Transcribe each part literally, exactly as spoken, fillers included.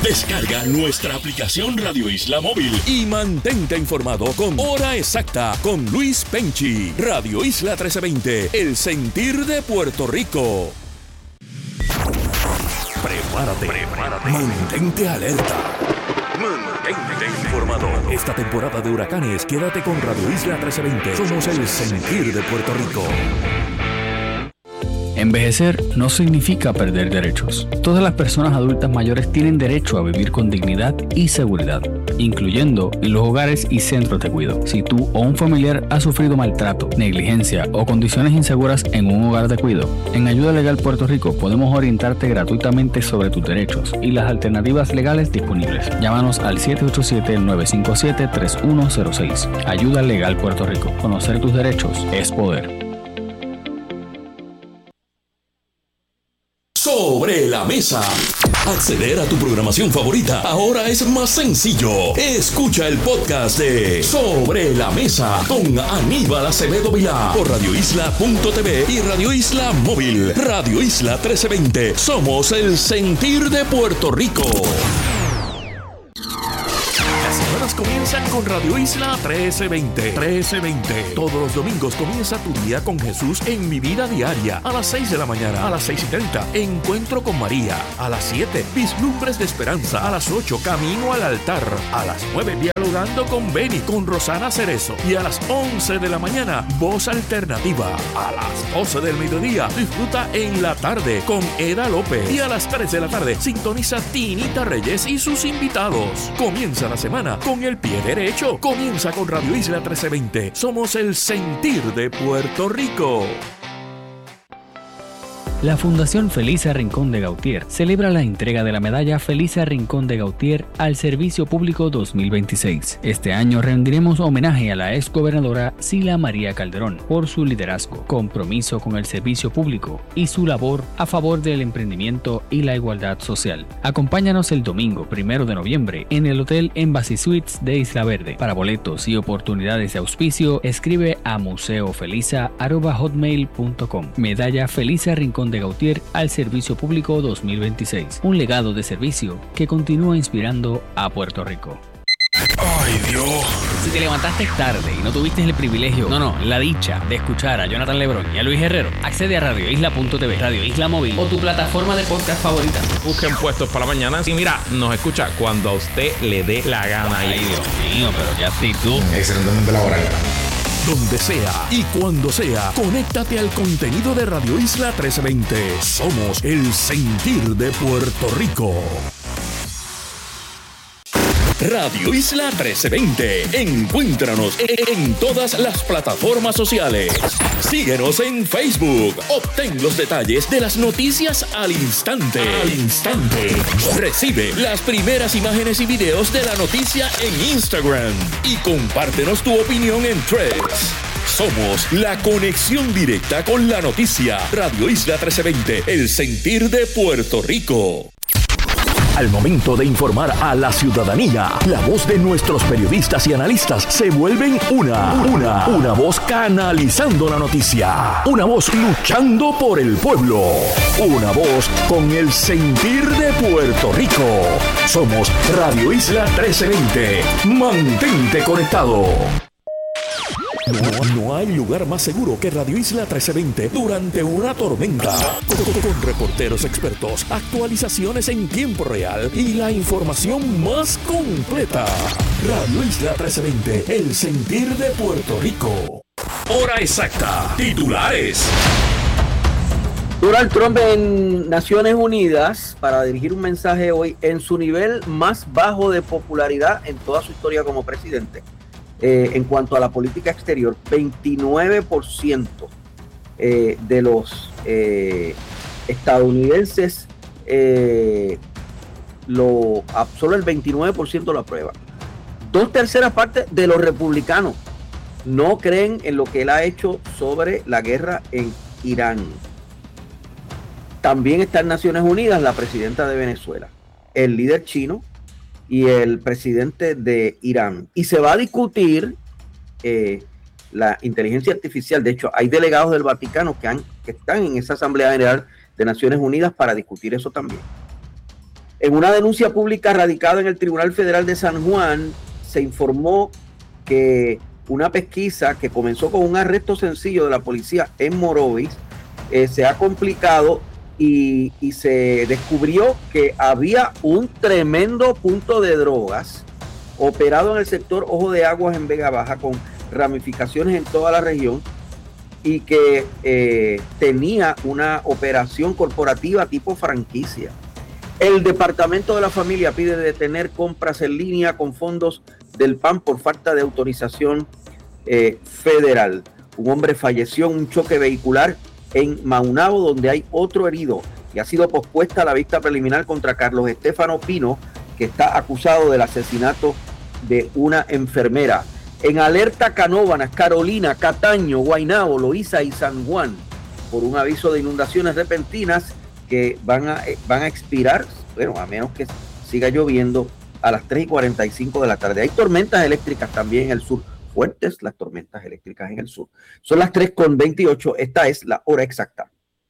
Descarga nuestra aplicación Radio Isla Móvil y mantente informado con Hora Exacta con Luis Penchi. Radio Isla trece veinte, el sentir de Puerto Rico. Prepárate, prepárate. Mantente alerta. Mantente informado. Esta temporada de huracanes, quédate con Radio Isla trece veinte. Somos el sentir de Puerto Rico. Envejecer no significa perder derechos. Todas las personas adultas mayores tienen derecho a vivir con dignidad y seguridad, incluyendo en los hogares y centros de cuidado. Si tú o un familiar ha sufrido maltrato, negligencia o condiciones inseguras en un hogar de cuidado, en Ayuda Legal Puerto Rico podemos orientarte gratuitamente sobre tus derechos y las alternativas legales disponibles. Llámanos al siete ocho siete, nueve cinco siete, tres uno cero seis. Ayuda Legal Puerto Rico. Conocer tus derechos es poder. Sobre la mesa. Acceder a tu programación favorita ahora es más sencillo. Escucha el podcast de Sobre la Mesa con Aníbal Acevedo Vilá por radio isla punto t v y Radio Isla Móvil. Radio Isla trece veinte. Somos el sentir de Puerto Rico. Comienzan con Radio Isla trece veinte. trece veinte. Todos los domingos comienza tu día con Jesús en Mi Vida Diaria. A las seis de la mañana, a las seis y treinta, Encuentro con María. A las siete, Vislumbres de Esperanza. A las ocho, Camino al Altar. A las nueve, Dialogando con Beni, con Rosana Cerezo. Y a las once de la mañana, Voz Alternativa. A las doce del mediodía, disfruta En la Tarde con Eda López. Y a las tres de la tarde, sintoniza Tinita Reyes y sus invitados. Comienza la semana con el pie derecho. Comienza con Radio Isla trece veinte. Somos el sentir de Puerto Rico. La Fundación Felisa Rincón de Gautier celebra la entrega de la medalla Felisa Rincón de Gautier al Servicio Público dos mil veintiséis. Este año rendiremos homenaje a la exgobernadora Sila María Calderón por su liderazgo, compromiso con el servicio público y su labor a favor del emprendimiento y la igualdad social. Acompáñanos el domingo primero de noviembre en el Hotel Embassy Suites de Isla Verde. Para boletos y oportunidades de auspicio, escribe a museofelisa arroba hotmail punto com. Medalla Felisa Rincón de Gautier al Servicio Público dos mil veintiséis. Un legado de servicio que continúa inspirando a Puerto Rico. ¡Ay, Dios! Si te levantaste tarde y no tuviste el privilegio, no, no, la dicha de escuchar a Jonathan Lebrón y a Luis Herrero, accede a radio isla punto t v, Radio Isla Móvil o tu plataforma de podcast favorita. Busquen Puestos para la Mañana y mira, nos escucha cuando a usted le dé la gana. Ay, Dios mío, pero qué actitud. Excelentemente laboral. Donde sea y cuando sea, conéctate al contenido de Radio Isla trece veinte. Somos el sentir de Puerto Rico. Radio Isla trece veinte. Encuéntranos en todas las plataformas sociales. Síguenos en Facebook. Obtén los detalles de las noticias al instante. Al instante. Recibe las primeras imágenes y videos de la noticia en Instagram. Y compártenos tu opinión en Threads. Somos la conexión directa con la noticia. Radio Isla trece veinte. El sentir de Puerto Rico. Al momento de informar a la ciudadanía, la voz de nuestros periodistas y analistas se vuelven una, una, una voz canalizando la noticia, una voz luchando por el pueblo, una voz con el sentir de Puerto Rico. Somos Radio Isla trece veinte. Mantente conectado. No, no hay lugar más seguro que Radio Isla trece veinte durante una tormenta. Con, con reporteros expertos, actualizaciones en tiempo real y la información más completa. Radio Isla trece veinte, el sentir de Puerto Rico. Hora exacta. Titulares. Donald Trump en Naciones Unidas para dirigir un mensaje hoy en su nivel más bajo de popularidad en toda su historia como presidente. Eh, en cuanto a la política exterior, veintinueve por ciento eh, de los eh, estadounidenses, eh, lo, solo el veintinueve por ciento lo aprueba. Dos terceras partes de los republicanos no creen en lo que él ha hecho sobre la guerra en Irán. También está en Naciones Unidas la presidenta de Venezuela, el líder chino y el presidente de Irán. Y se va a discutir eh, la inteligencia artificial. De hecho, hay delegados del Vaticano que, han, que están en esa Asamblea General de Naciones Unidas para discutir eso también. En una denuncia pública radicada en el Tribunal Federal de San Juan, se informó que una pesquisa que comenzó con un arresto sencillo de la policía en Morovis eh, se ha complicado y, y se descubrió que había un tremendo punto de drogas operado en el sector Ojo de Aguas en Vega Baja con ramificaciones en toda la región y que eh, tenía una operación corporativa tipo franquicia. El Departamento de la Familia pide detener compras en línea con fondos del P A N por falta de autorización eh, federal. Un hombre falleció en un choque vehicular en Maunabo, donde hay otro herido, y ha sido pospuesta la vista preliminar contra Carlos Estefano Pino, que está acusado del asesinato de una enfermera. En alerta Canóvanas, Carolina, Cataño, Guaynabo, Loíza y San Juan, por un aviso de inundaciones repentinas que van a, van a expirar, bueno, a menos que siga lloviendo, a las tres y cuarenta y cinco de la tarde. Hay tormentas eléctricas también en el sur, fuertes las tormentas eléctricas en el sur. Son las tres con veintiocho, esta es la hora exacta.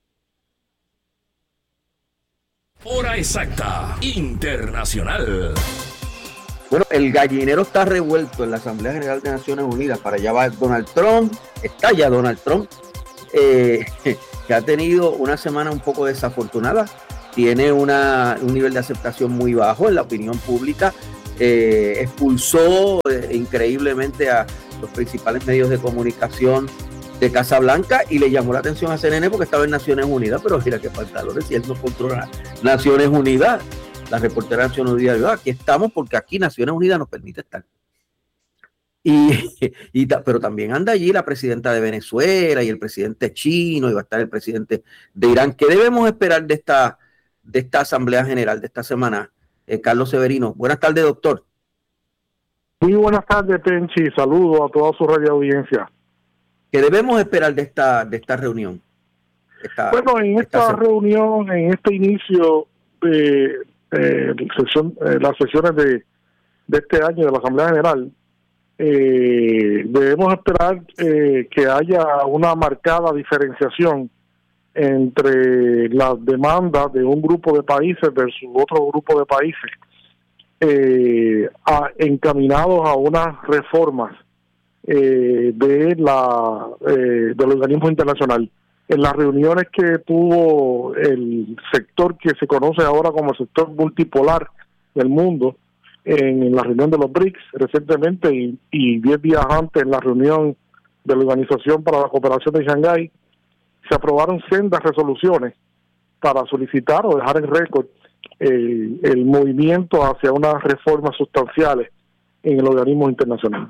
Hora exacta internacional. Bueno, el gallinero está revuelto en la Asamblea General de Naciones Unidas. Para allá va Donald Trump, está ya Donald Trump, eh, que ha tenido una semana un poco desafortunada. Tiene una, un nivel de aceptación muy bajo en la opinión pública. Eh, expulsó eh, increíblemente a los principales medios de comunicación de Casa Blanca y le llamó la atención a C N N porque estaba en Naciones Unidas, pero mira qué pantalones, si él no controla Naciones Unidas. La reportera de Naciones Unidas dijo, aquí estamos porque aquí Naciones Unidas nos permite estar. Y, y, pero también anda allí la presidenta de Venezuela y el presidente chino, y va a estar el presidente de Irán. ¿Qué debemos esperar de esta, de esta Asamblea General de esta semana? Eh, Carlos Severino. Buenas tardes, doctor. Muy buenas tardes, Penchi. Saludos a toda su radio audiencia. ¿Qué debemos esperar de esta, de esta reunión? Esta, bueno, en esta, esta reunión, en este inicio de eh, sesión, eh, las sesiones de, de este año de la Asamblea General, eh, debemos esperar eh, que haya una marcada diferenciación entre las demandas de un grupo de países versus otro grupo de países eh, a, encaminados a unas reformas eh, de la eh, del organismo internacional. En las reuniones que tuvo el sector que se conoce ahora como el sector multipolar del mundo, en, en la reunión de los B R I C S recientemente y, y diez días antes en la reunión de la Organización para la Cooperación de Shanghái, se aprobaron sendas resoluciones para solicitar o dejar en récord el, el movimiento hacia unas reformas sustanciales en el organismo internacional.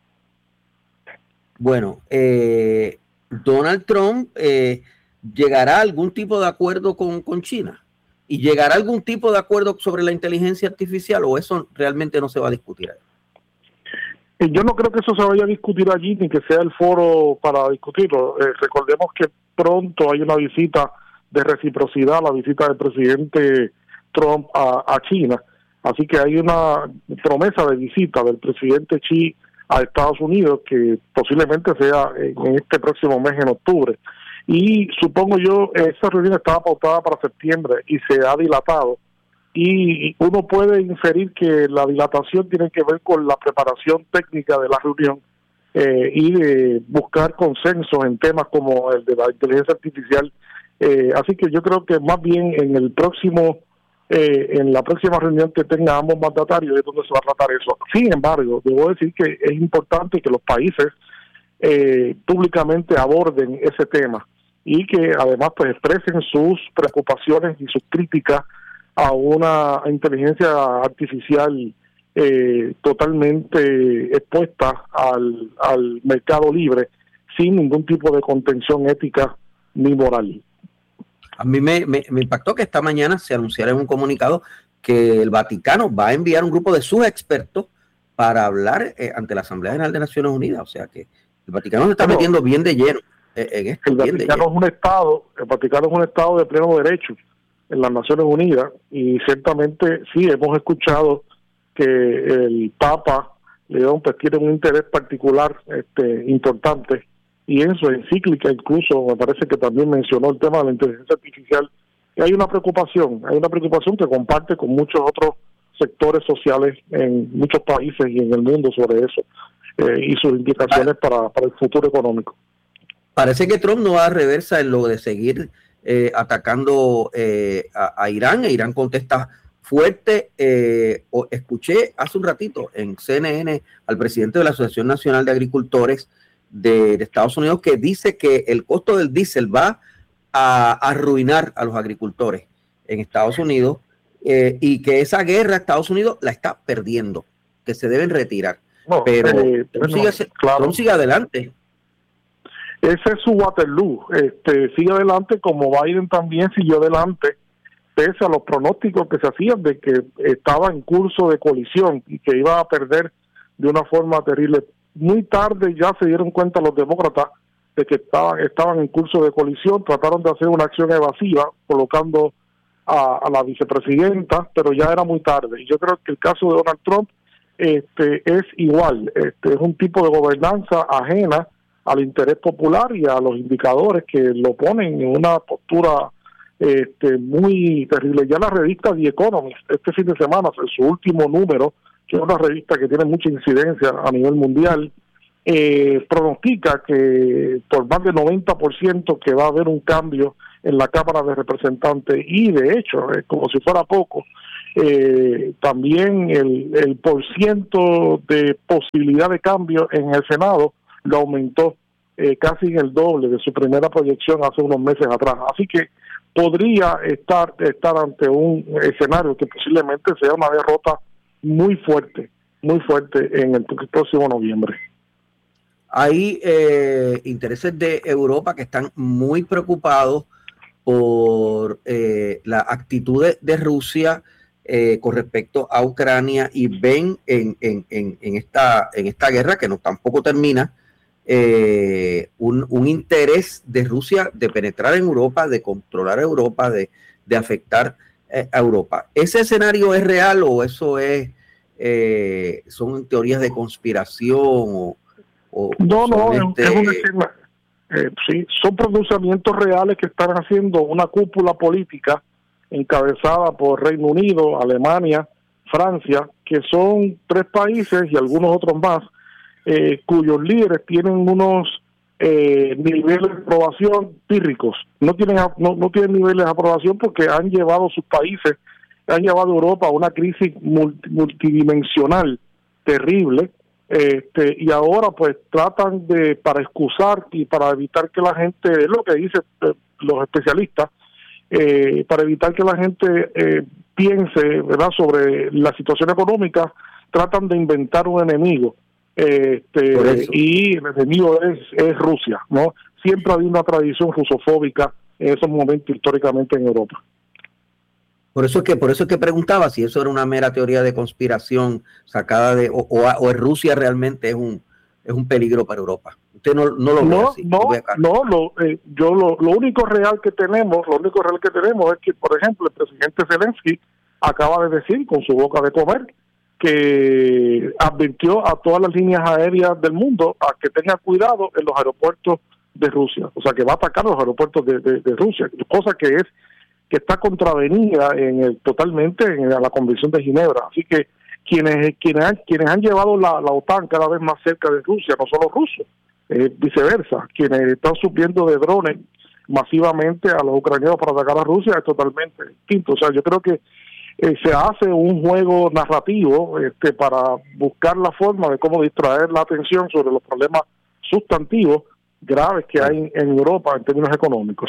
Bueno, eh, Donald Trump eh, llegará a algún tipo de acuerdo con, con China y llegará a algún tipo de acuerdo sobre la inteligencia artificial, o eso realmente no se va a discutir ahí. Yo no creo que eso se vaya a discutir allí ni que sea el foro para discutirlo. Eh, recordemos que pronto hay una visita de reciprocidad, la visita del presidente Trump a, a China, así que hay una promesa de visita del presidente Xi a Estados Unidos que posiblemente sea en este próximo mes, en octubre, y supongo yo esa reunión estaba pautada para septiembre y se ha dilatado, y uno puede inferir que la dilatación tiene que ver con la preparación técnica de la reunión eh, y de buscar consensos en temas como el de la inteligencia artificial. Eh, así que yo creo que más bien en el próximo, eh, en la próxima reunión que tenga ambos mandatarios es donde se va a tratar eso. Sin embargo, debo decir que es importante que los países eh, públicamente aborden ese tema y que además pues expresen sus preocupaciones y sus críticas a una inteligencia artificial eh, totalmente expuesta al, al mercado libre sin ningún tipo de contención ética ni moral. A mí me, me, me impactó que esta mañana se anunciara en un comunicado que el Vaticano va a enviar un grupo de sus expertos para hablar eh, ante la Asamblea General de Naciones Unidas. O sea que el Vaticano se está bueno, metiendo bien de lleno eh, en esto. El Vaticano es un estado, el Vaticano es un estado de pleno derecho en las Naciones Unidas, y ciertamente sí hemos escuchado que el Papa León pues tiene un interés particular este importante, y en su encíclica incluso me parece que también mencionó el tema de la inteligencia artificial que hay una preocupación, hay una preocupación que comparte con muchos otros sectores sociales en muchos países y en el mundo sobre eso, eh, y sus implicaciones para, para el futuro económico. Parece que Trump no va a reversa en lo de seguir eh, atacando eh, a, a Irán, e Irán contesta fuerte. Eh, o, escuché hace un ratito en C N N al presidente de la Asociación Nacional de Agricultores de, de Estados Unidos, que dice que el costo del diésel va a, a arruinar a los agricultores en Estados Unidos, eh, y que esa guerra Estados Unidos la está perdiendo, que se deben retirar. No, pero eh, Trump, sigue, claro. Trump sigue adelante. Ese es su Waterloo, este, sigue adelante, como Biden también siguió adelante, pese a los pronósticos que se hacían de que estaba en curso de colisión y que iba a perder de una forma terrible. Muy tarde ya se dieron cuenta los demócratas de que estaban, estaban en curso de colisión, trataron de hacer una acción evasiva, colocando a, a la vicepresidenta, pero ya era muy tarde. Y yo creo que el caso de Donald Trump este, es igual, este, es un tipo de gobernanza ajena al interés popular y a los indicadores que lo ponen en una postura este, muy terrible. Ya la revista The Economist, este fin de semana, en su último número, que es una revista que tiene mucha incidencia a nivel mundial, eh, pronostica que por más del noventa por ciento que va a haber un cambio en la Cámara de Representantes, y de hecho, eh, como si fuera poco, eh, también el, el por ciento de posibilidad de cambio en el Senado lo aumentó eh, casi en el doble de su primera proyección hace unos meses atrás. Así que podría estar estar ante un escenario que posiblemente sea una derrota muy fuerte, muy fuerte en el próximo noviembre. Hay eh, intereses de Europa que están muy preocupados por eh, la actitud de, de Rusia eh, con respecto a Ucrania, y ven en, en, en, en, esta, en esta guerra, que no tampoco termina, Eh, un, un interés de Rusia de penetrar en Europa, de controlar a Europa, de, de afectar eh, a Europa. ¿Ese escenario es real o eso es eh, son teorías de conspiración? O, o no, no, este... es un esquema. Eh, sí, son pronunciamientos reales que están haciendo una cúpula política encabezada por Reino Unido, Alemania, Francia, que son tres países y algunos otros más, Eh, cuyos líderes tienen unos eh, niveles de aprobación pírricos. No tienen no, no tienen niveles de aprobación porque han llevado sus países, han llevado a Europa a una crisis multi, multidimensional terrible, este, y ahora pues tratan de, para excusar y para evitar que la gente, es lo que dicen eh, los especialistas, eh, para evitar que la gente eh, piense, ¿verdad?, sobre la situación económica, tratan de inventar un enemigo. Este, y el enemigo es, es Rusia, ¿no? Siempre ha habido una tradición rusofóbica en esos momentos históricamente en Europa. Por eso es que, por eso es que preguntaba si eso era una mera teoría de conspiración sacada de, o, o, o Rusia realmente es un es un peligro para Europa. Usted no, no lo ve no, así. No, no, lo, eh, yo lo, lo único real que tenemos, lo único real que tenemos es que, por ejemplo, el presidente Zelensky acaba de decir con su boca de comer que advirtió a todas las líneas aéreas del mundo a que tengan cuidado en los aeropuertos de Rusia, o sea que va a atacar los aeropuertos de, de, de Rusia, cosa que es que está contravenida en el, totalmente en la Convención de Ginebra. Así que quienes quienes han, quienes han llevado la, la OTAN cada vez más cerca de Rusia no son los rusos, eh, viceversa, quienes están subiendo de drones masivamente a los ucranianos para atacar a Rusia es totalmente distinto. O sea, yo creo que Eh, se hace un juego narrativo este, para buscar la forma de cómo distraer la atención sobre los problemas sustantivos graves que hay en Europa en términos económicos.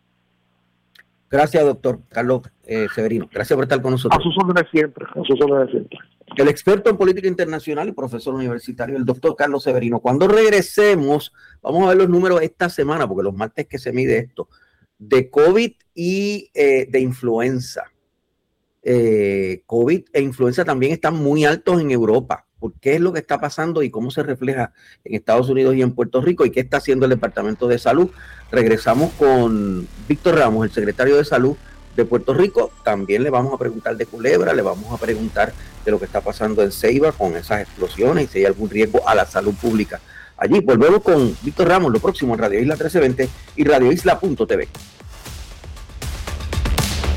Gracias, doctor Carlos eh, Severino. Gracias por estar con nosotros. A sus órdenes siempre, a sus órdenes siempre. El experto en política internacional y profesor universitario, el doctor Carlos Severino. Cuando regresemos, vamos a ver los números esta semana, porque los martes que se mide esto, de COVID y eh, de influenza. Eh, COVID e influenza también están muy altos en Europa. ¿Por qué es lo que está pasando y cómo se refleja en Estados Unidos y en Puerto Rico? ¿Y qué está haciendo el Departamento de Salud? Regresamos con Víctor Ramos, el secretario de Salud de Puerto Rico. También le vamos a preguntar de Culebra, le vamos a preguntar de lo que está pasando en Ceiba con esas explosiones y si hay algún riesgo a la salud pública allí. Volvemos con Víctor Ramos, lo próximo en Radio Isla trece veinte y radio isla punto t v.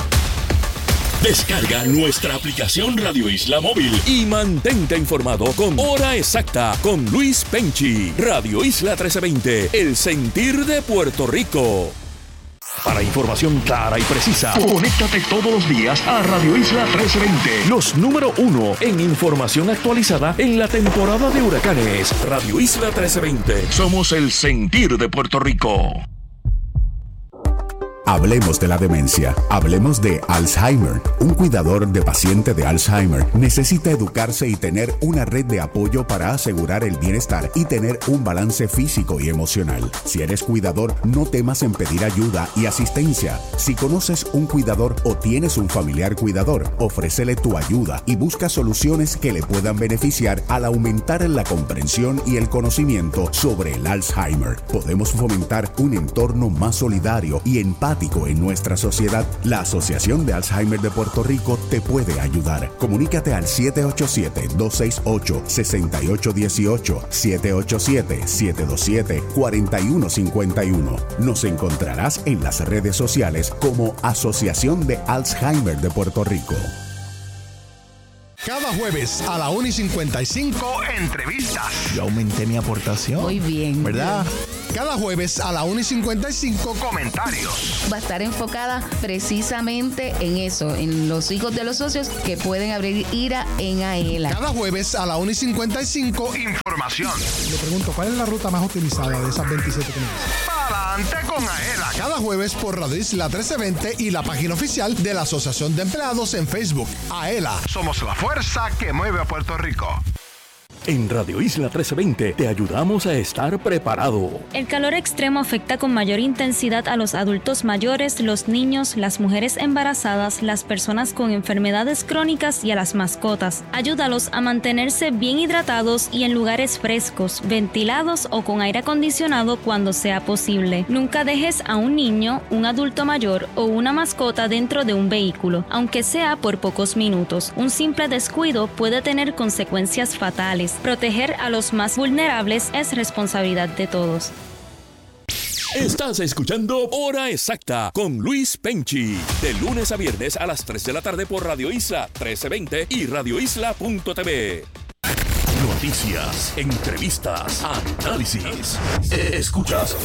Descarga nuestra aplicación Radio Isla Móvil y mantente informado con Hora Exacta con Luis Penchi. Radio Isla trece veinte, el sentir de Puerto Rico. Para información clara y precisa, conéctate todos los días a Radio Isla trece veinte, los número uno en información actualizada en la temporada de huracanes. Radio Isla trece veinte, somos el sentir de Puerto Rico. Hablemos de la demencia, hablemos de Alzheimer. Un cuidador de paciente de Alzheimer necesita educarse y tener una red de apoyo para asegurar el bienestar y tener un balance físico y emocional. Si eres cuidador, no temas en pedir ayuda y asistencia. Si conoces un cuidador o tienes un familiar cuidador, ofrécele tu ayuda y busca soluciones que le puedan beneficiar al aumentar la comprensión y el conocimiento sobre el Alzheimer. Podemos fomentar un entorno más solidario y empático en nuestra sociedad. La Asociación de Alzheimer de Puerto Rico te puede ayudar. Comunícate al siete ocho siete, dos seis ocho, seis ocho uno ocho, siete ocho siete, siete dos siete, cuatro uno cinco uno. Nos encontrarás en las redes sociales como Asociación de Alzheimer de Puerto Rico. Cada jueves a la una y cincuenta y cinco, entrevistas. Yo aumenté mi aportación. Muy bien. ¿Verdad? Cada jueves a la una y cincuenta y cinco, comentarios. Va a estar enfocada precisamente en eso, en los hijos de los socios que pueden abrir IRA en AELA. Cada jueves a la una y cincuenta y cinco, información. Le pregunto, ¿cuál es la ruta más utilizada de esas veintisiete que me dicen? Para adelante con AELA. Cada jueves por Radio Isla trece veinte y la página oficial de la Asociación de Empleados en Facebook. AELA, somos la fuerza que mueve a Puerto Rico. En Radio Isla trece veinte te ayudamos a estar preparado. El calor extremo afecta con mayor intensidad a los adultos mayores, los niños, las mujeres embarazadas, las personas con enfermedades crónicas y a las mascotas. Ayúdalos a mantenerse bien hidratados y en lugares frescos, ventilados o con aire acondicionado cuando sea posible. Nunca dejes a un niño, un adulto mayor o una mascota dentro de un vehículo, aunque sea por pocos minutos. Un simple descuido puede tener consecuencias fatales. Proteger a los más vulnerables es responsabilidad de todos. Estás escuchando Hora Exacta con Luis Penchi. De lunes a viernes a las tres de la tarde por Radio Isla trece veinte y radio isla punto t v. Noticias, entrevistas, análisis. Escuchas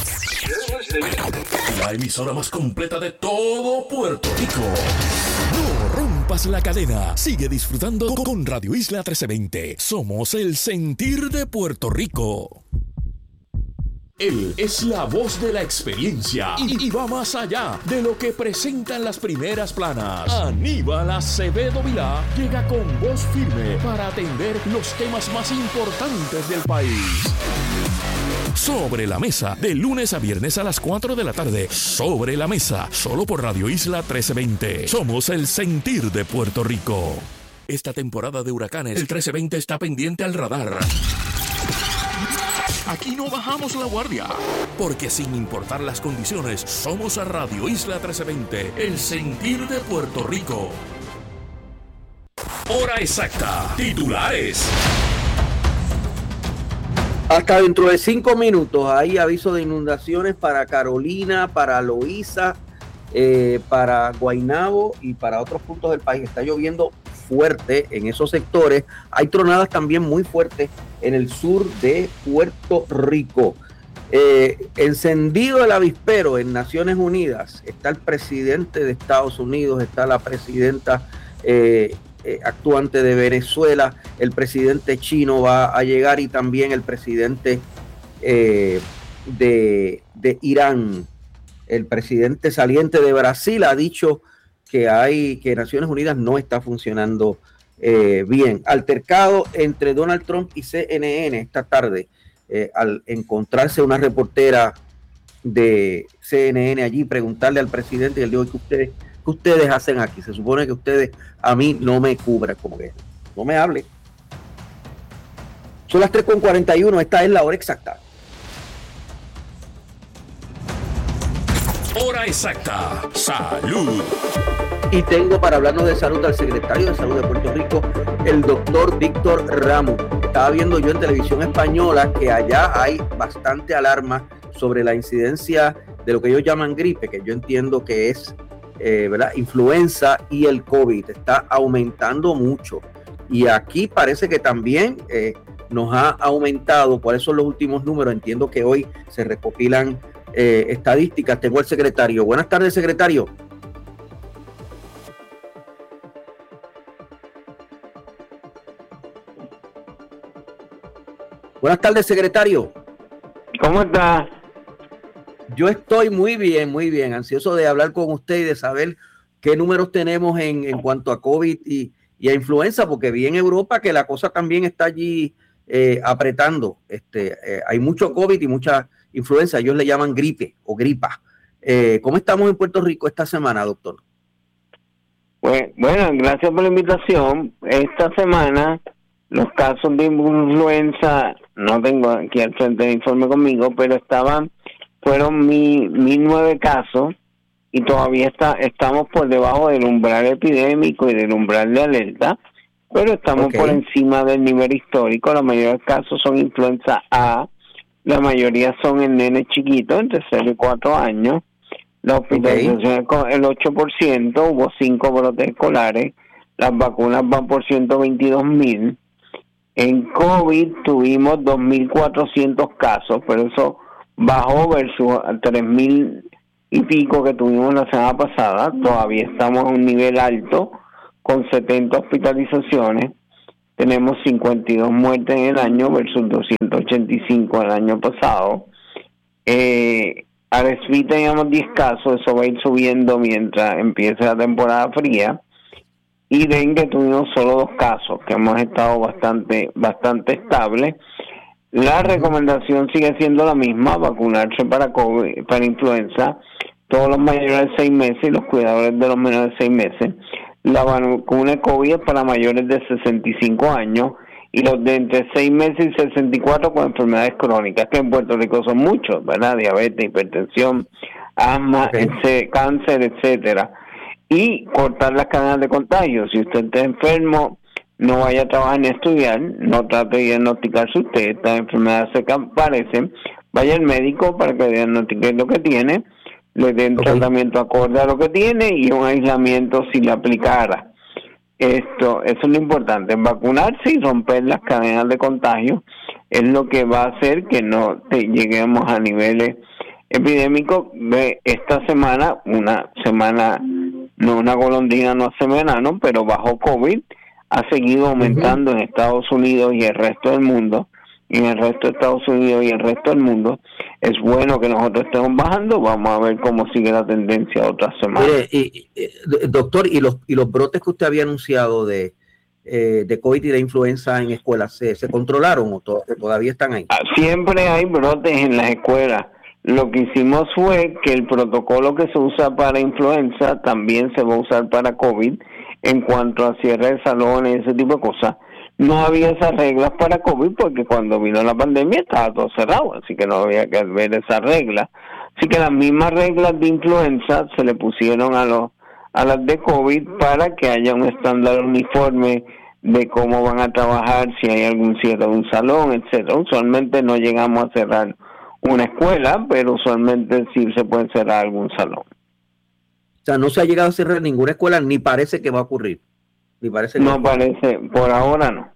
la emisora más completa de todo Puerto Rico. No rompas la cadena. Sigue disfrutando con Radio Isla trece veinte. Somos el sentir de Puerto Rico. Él es la voz de la experiencia y, y va más allá de lo que presentan las primeras planas. Aníbal Acevedo Vilá llega con voz firme para atender los temas más importantes del país. Sobre la Mesa, de lunes a viernes a las cuatro de la tarde. Sobre la Mesa, solo por Radio Isla trece veinte. Somos el sentir de Puerto Rico. Esta temporada de huracanes, el trece veinte está pendiente al radar. Aquí no bajamos la guardia, porque sin importar las condiciones, somos a Radio Isla trece veinte, el sentir de Puerto Rico. Hora exacta, titulares. Hasta dentro de cinco minutos hay aviso de inundaciones para Carolina, para Loíza, eh, para Guaynabo y para otros puntos del país. Está lloviendo fuerte en esos sectores. Hay tronadas también muy fuertes en el sur de Puerto Rico. Eh, encendido el avispero en Naciones Unidas. Está el presidente de Estados Unidos, está la presidenta eh, eh, actuante de Venezuela, el presidente chino va a llegar y también el presidente eh, de, de Irán. El presidente saliente de Brasil ha dicho que hay que Naciones Unidas no está funcionando eh, bien. Altercado entre Donald Trump y C N N esta tarde, eh, al encontrarse una reportera de C N N allí, preguntarle al presidente, y él dijo, ¿qué ustedes, qué ustedes hacen aquí? Se supone que ustedes a mí no me cubran, como que no me hable. Son las tres con cuarenta y uno, esta es la hora exacta. Hora exacta, salud. Y tengo para hablarnos de salud al secretario de Salud de Puerto Rico, el doctor Víctor Ramos. Estaba viendo yo en televisión española que allá hay bastante alarma sobre la incidencia de lo que ellos llaman gripe, que yo entiendo que es eh, ¿verdad? Influenza y el COVID. Está aumentando mucho. Y aquí parece que también eh, nos ha aumentado. ¿Cuáles son los últimos números? Entiendo que hoy se recopilan eh, estadísticas. Tengo al secretario. Buenas tardes, secretario. Buenas tardes, secretario. ¿Cómo está? Yo estoy muy bien, muy bien. Ansioso de hablar con usted y de saber qué números tenemos en, en cuanto a COVID y, y a influenza, porque vi en Europa que la cosa también está allí eh, apretando. Este, eh, hay mucho COVID y mucha influenza. Ellos le llaman gripe o gripa. Eh, ¿Cómo estamos en Puerto Rico esta semana, doctor? Bueno, bueno, gracias por la invitación. Esta semana los casos de influenza, no tengo aquí al frente el informe conmigo, pero estaban, fueron mil, mil nueve casos y todavía está, estamos por debajo del umbral epidémico y del umbral de alerta, pero estamos okay. por encima del nivel histórico. La mayoría de los casos son influenza A, la mayoría son en nenes chiquitos, entre cero y cuatro años. La hospitalización okay. es el ocho por ciento, hubo cinco brotes escolares, las vacunas van por ciento veintidós mil. En COVID tuvimos dos mil cuatrocientos casos, pero eso bajó versus tres mil y pico que tuvimos la semana pasada. Todavía estamos a un nivel alto, con setenta hospitalizaciones. Tenemos cincuenta y dos muertes en el año versus doscientos ochenta y cinco el año pasado. Eh, A R S V teníamos diez casos, eso va a ir subiendo mientras empiece la temporada fría. Y dengue tuvimos solo dos casos, que hemos estado bastante bastante estables. La recomendación sigue siendo la misma, vacunarse para COVID, para influenza, todos los mayores de seis meses y los cuidadores de los menores de seis meses. La vacuna de COVID es para mayores de sesenta y cinco años y los de entre seis meses y sesenta y cuatro con enfermedades crónicas, que en Puerto Rico son muchos, ¿verdad? Diabetes, hipertensión, asma, okay. ese, cáncer, etcétera. Y cortar las cadenas de contagio. Si usted está enfermo, no vaya a trabajar ni a estudiar, no trate de diagnosticarse usted, estas enfermedades se parecen, vaya al médico para que diagnostique lo que tiene, le den okay. tratamiento acorde a lo que tiene y un aislamiento si le aplicara. Esto, eso es lo importante, vacunarse y romper las cadenas de contagio es lo que va a hacer que no te lleguemos a niveles epidémicos. De esta semana, una semana, no una golondrina, no hace verano, pero bajo COVID ha seguido aumentando uh-huh. en Estados Unidos y el resto del mundo. Y en el resto de Estados Unidos y el resto del mundo es bueno que nosotros estemos bajando. Vamos a ver cómo sigue la tendencia otra semana. Mire, y, y, doctor, y los y los brotes que usted había anunciado de eh, de COVID y de influenza en escuelas, ¿se, se controlaron o to- todavía están ahí? Siempre hay brotes en las escuelas. Lo que hicimos fue que el protocolo que se usa para influenza también se va a usar para COVID en cuanto a cierre de salones y ese tipo de cosas. No había esas reglas para COVID porque cuando vino la pandemia estaba todo cerrado, así que no había que ver esas reglas. Así que las mismas reglas de influenza se le pusieron a los a las de COVID para que haya un estándar uniforme de cómo van a trabajar, si hay algún cierre de un salón, etcétera. Usualmente no llegamos a cerrar una escuela, pero usualmente sí se puede cerrar algún salón. O sea, no se ha llegado a cerrar ninguna escuela, ni parece que va a ocurrir. Ni parece que no parece, por ahora no.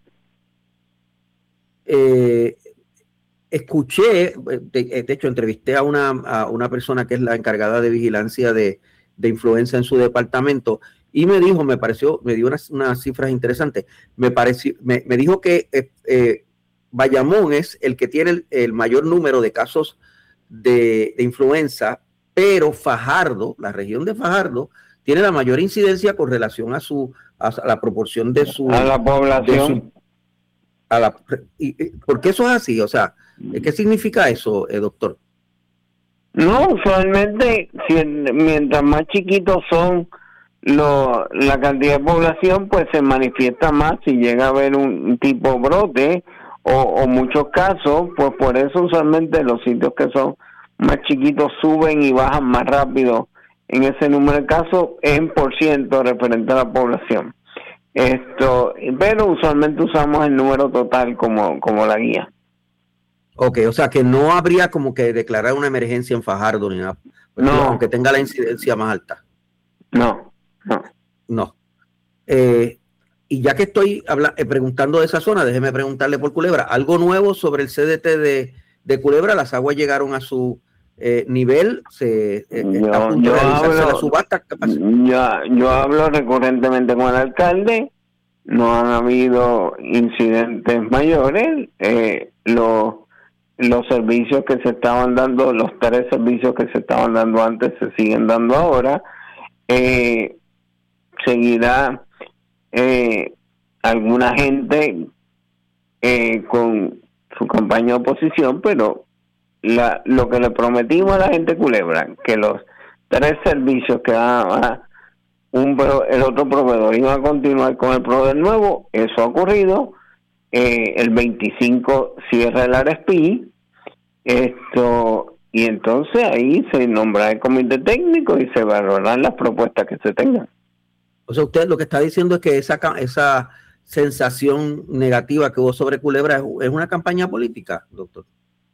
Eh, escuché, de, de hecho entrevisté a una, a una persona que es la encargada de vigilancia de, de influenza en su departamento y me dijo, me pareció, me dio unas, unas cifras interesantes. Me pareció, me, me dijo que eh, eh, Bayamón es el que tiene el, el mayor número de casos de, de influenza, pero Fajardo, la región de Fajardo, tiene la mayor incidencia con relación a su a la proporción de su a la población. Su, a la, y, y, ¿por qué eso es así? O sea, ¿qué significa eso, eh, doctor? No, usualmente si, mientras más chiquitos son lo, la cantidad de población, pues se manifiesta más si llega a haber un, un tipo brote o, o muchos casos, pues por eso usualmente los sitios que son más chiquitos suben y bajan más rápido en ese número de casos en por ciento referente a la población. Esto, pero usualmente usamos el número total como, como la guía. Ok, o sea que no habría como que declarar una emergencia en Fajardo ni nada, no, aunque tenga la incidencia más alta. No, no. No. Eh, y ya que estoy habla, eh, preguntando de esa zona, déjeme preguntarle por Culebra. ¿Algo nuevo sobre el C D T de, de Culebra? ¿Las aguas llegaron a su eh, nivel? ¿Se eh, yo, está a punto yo de realizarse hablo, la subasta? Yo, yo hablo recurrentemente con el alcalde. No han habido incidentes mayores. Eh, los, los servicios que se estaban dando, los tres servicios que se estaban dando antes, se siguen dando ahora. Eh, seguirá eh, alguna gente eh, con su campaña de oposición, pero la, lo que le prometimos a la gente de Culebra, que los tres servicios que daba un el otro proveedor iba a continuar con el proveedor nuevo, eso ha ocurrido. Eh, el veinticinco cierra el R S P, esto, y entonces ahí se nombra el comité técnico y se valorarán las propuestas que se tengan. O sea, usted lo que está diciendo es que esa esa sensación negativa que hubo sobre Culebra es, es una campaña política, doctor.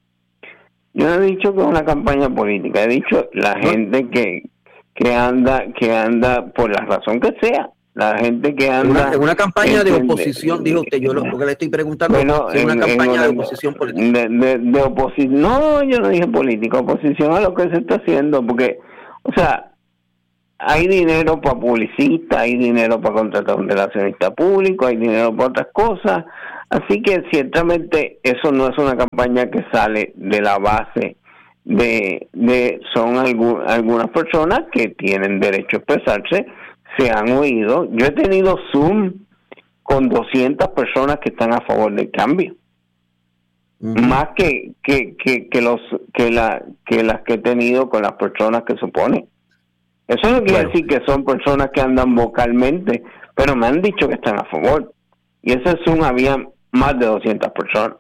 Yo no he dicho que es una campaña política, he dicho la ¿no? gente que que anda que anda por la razón que sea, la gente que anda una, una campaña de oposición, dijo usted. Yo lo, lo que le estoy preguntando bueno, es una en, campaña en, de oposición política. De, de, de oposición, no, yo no dije política, oposición a lo que se está haciendo, porque, o sea, hay dinero para publicistas, hay dinero para contratar un relacionista público, hay dinero para otras cosas, así que ciertamente eso no es una campaña que sale de la base de, de son algu, algunas personas que tienen derecho a expresarse, se han oído. Yo he tenido Zoom con doscientas personas que están a favor del cambio, uh-huh. más que que, que que los que la que las que he tenido con las personas que se oponen. Eso no quiere bueno. decir que son personas que andan vocalmente, pero me han dicho que están a favor. Y ese Zoom había más de doscientas personas.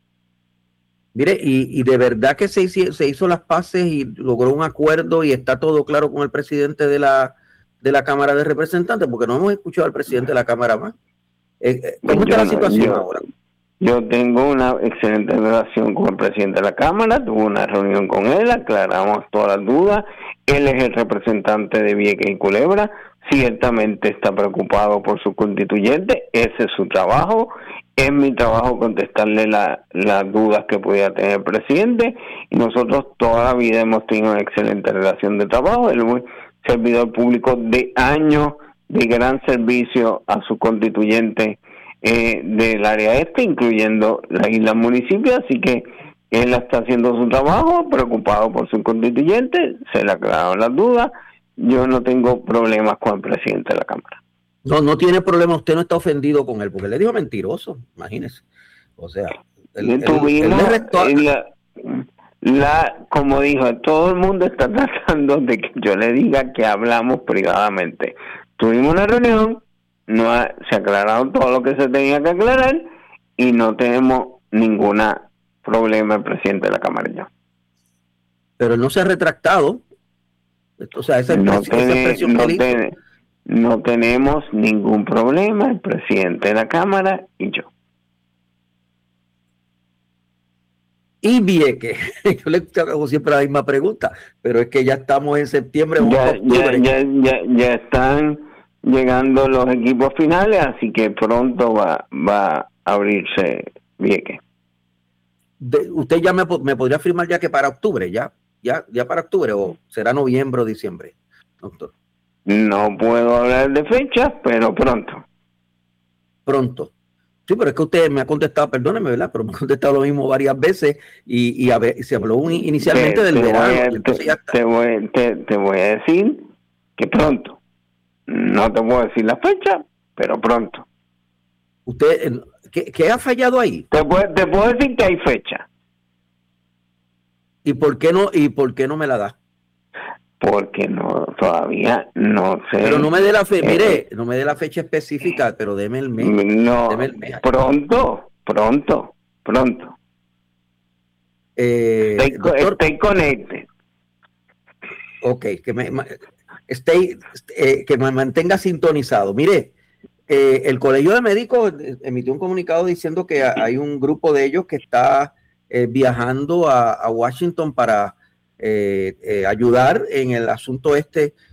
Mire, y, y de verdad que se hizo, se hizo las paces y logró un acuerdo y está todo claro con el presidente de la de la Cámara de Representantes, porque no hemos escuchado al presidente de la Cámara más. Eh, ¿Cómo yo está la situación yo, ahora? Yo tengo una excelente relación con el presidente de la Cámara, tuve una reunión con él, aclaramos todas las dudas. Él es el representante de Vieques y Culebra, ciertamente está preocupado por su constituyente, ese es su trabajo, es mi trabajo contestarle la, las dudas que pudiera tener el presidente, y nosotros toda la vida hemos tenido una excelente relación de trabajo. Él es un servidor público de años, de gran servicio a su constituyente eh, del área este, incluyendo la isla municipio, así que él está haciendo su trabajo, preocupado por su constituyente, se le aclararon las dudas. Yo no tengo problemas con el presidente de la Cámara. No, no tiene problema, usted no está ofendido con él, porque le dijo mentiroso, imagínese. O sea, el, el, tuvimos el, el la, la, como dijo, todo el mundo está tratando de que yo le diga que hablamos privadamente. Tuvimos una reunión, no ha, se aclararon todo lo que se tenía que aclarar y no tenemos ninguna problema el presidente de la Cámara ya. Pero él no se ha retractado. O sea, esa, no, esa tiene, expresión no, que ten, no tenemos ningún problema el presidente de la Cámara y yo. Y Vieques, yo le hago siempre la misma pregunta, pero es que ya estamos en septiembre. Ya, ya, ya, ya, ya están llegando los equipos finales, así que pronto va, va a abrirse Vieques. De, usted ya me, me podría afirmar ya que para octubre, ya, ya, ya para octubre, o será noviembre o diciembre, doctor. No puedo hablar de fechas, pero pronto. Pronto. Sí, pero es que usted me ha contestado, perdóneme, ¿verdad? Pero me ha contestado lo mismo varias veces y, y a ver, se habló un, inicialmente te, del te verano. A, te, ya te, voy, te, te voy a decir que pronto. No te puedo decir la fecha, pero pronto. ¿Usted qué, qué ha fallado ahí? Te puedo, te puedo decir que hay fecha. ¿Y por qué no, y por qué no me la da? Porque no, todavía no sé. Pero no me dé la fecha, eh, mire, no me dé la fecha específica, pero deme el mes. No, deme el mes. pronto, pronto, pronto. Eh, stay, doctor, stay connected. Ok, que me, stay, eh, que me mantenga sintonizado. Mire, eh, el Colegio de Médicos emitió un comunicado diciendo que hay un grupo de ellos que está eh, viajando a, a Washington para Eh, eh, ayudar en el asunto este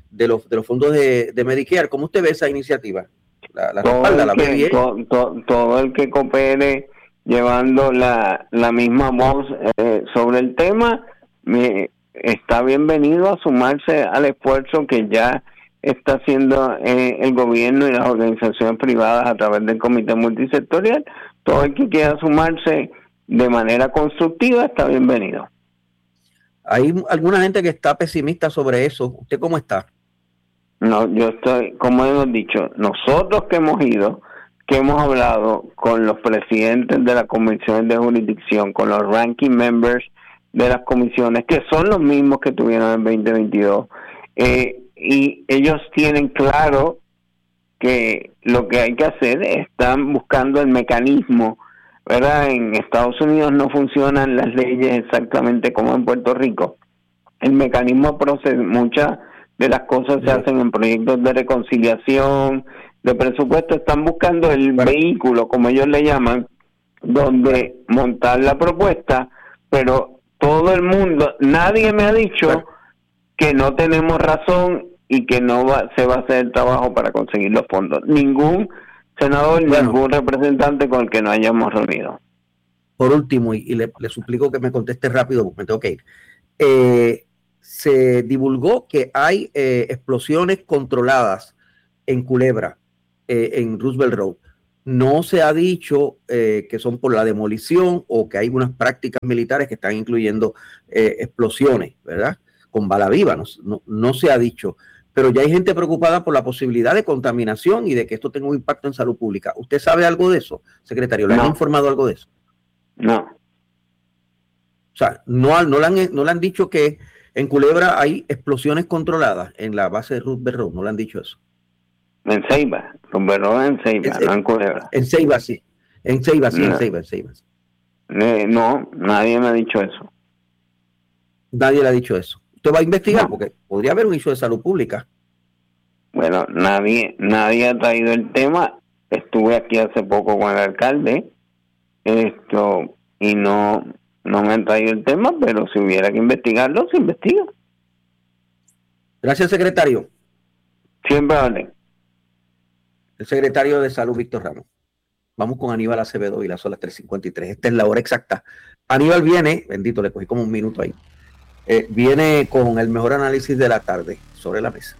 de los, de los fondos de, de Medicare. ¿Cómo usted ve esa iniciativa? La, la todo, respalda, el la que, ve bien. to, to, todo el que coopere llevando la, la misma voz eh, sobre el tema me, está bienvenido a sumarse al esfuerzo que ya está haciendo eh, el gobierno y las organizaciones privadas a través del comité multisectorial. Todo el que quiera sumarse de manera constructiva está bienvenido. Hay alguna gente que está pesimista sobre eso. ¿Usted cómo está? No, yo estoy, como hemos dicho, nosotros que hemos ido, que hemos hablado con los presidentes de las comisiones de jurisdicción, con los ranking members de las comisiones, que son los mismos que tuvieron en veinte veintidós, eh, y ellos tienen claro que lo que hay que hacer, están buscando el mecanismo, ¿verdad? En Estados Unidos no funcionan las leyes exactamente como en Puerto Rico. El mecanismo procede, muchas de las cosas se hacen en proyectos de reconciliación, de presupuesto, están buscando el vehículo, como ellos le llaman, donde montar la propuesta, pero todo el mundo, nadie me ha dicho que no tenemos razón y que no va, se va a hacer el trabajo para conseguir los fondos. Ningún senador, bueno, ningún representante con el que nos hayamos reunido. Por último, y, y le, le suplico que me conteste rápido porque me tengo que ir. Eh, se divulgó que hay eh, explosiones controladas en Culebra, eh, en Roosevelt Road. No se ha dicho eh, que son por la demolición o que hay unas prácticas militares que están incluyendo eh, explosiones, ¿verdad? Con bala viva, no, no, no se ha dicho. Pero ya hay gente preocupada por la posibilidad de contaminación y de que esto tenga un impacto en salud pública. ¿Usted sabe algo de eso, secretario? ¿Le no. han informado algo de eso? No. O sea, no, no, le han, no le han dicho que en Culebra hay explosiones controladas en la base de Roosevelt Road. ¿No le han dicho eso? En Ceiba. Roosevelt Road en Ceiba, en, no en Culebra. En Ceiba, sí. En Ceiba, sí, no. en Ceiba, en Ceiba. Eh, no, nadie me ha dicho eso. Nadie le ha dicho eso. Usted va a investigar, no. porque podría haber un issue de salud pública. Bueno, nadie nadie ha traído el tema. Estuve aquí hace poco con el alcalde esto y no no me han traído el tema, pero si hubiera que investigarlo, se investiga. Gracias, secretario. Siempre vale. El secretario de Salud, Víctor Ramos. Vamos con Aníbal Acevedo y las son las tres cincuenta y tres. Esta es la hora exacta. Aníbal viene, bendito, le cogí como un minuto ahí. Eh, viene con el mejor análisis de la tarde sobre la mesa.